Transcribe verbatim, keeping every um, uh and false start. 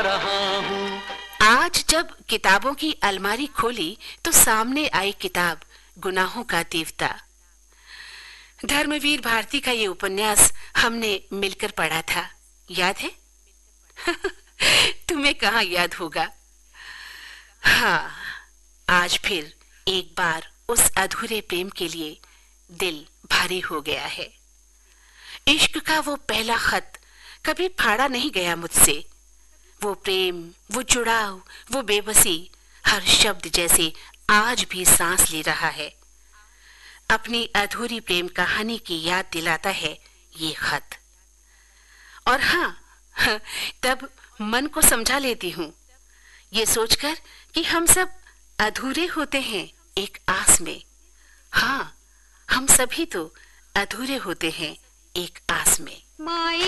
रहा हूँ। आज जब किताबों की अलमारी खोली तो सामने आई किताब गुनाहों का देवता। धर्मवीर भारती का ये उपन्यास हमने मिलकर पढ़ा था, याद है? तुम्हें कहाँ याद होगा। हाँ, आज फिर एक बार उस अधूरे प्रेम के लिए दिल भारी हो गया है। इश्क का वो पहला खत कभी फाड़ा नहीं गया मुझसे। वो प्रेम, वो जुड़ाव, वो बेबसी, हर शब्द जैसे आज भी सांस ले रहा है। अपनी अधूरी प्रेम कहानी की याद दिलाता है ये खत। और हाँ, तब मन को समझा लेती हूँ, ये सोचकर कि हम सब अधूरे होते हैं एक आस में। हाँ, हम सभी तो अधूरे होते हैं एक आस में।